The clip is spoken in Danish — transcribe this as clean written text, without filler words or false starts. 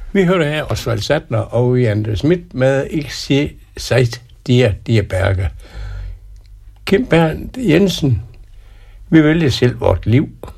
Vi hørte her Osvald Sattler og Jan Schmidt med Ich sehe seit dir Berge. Kim Bernd Jensen, vi vælger selv vort liv.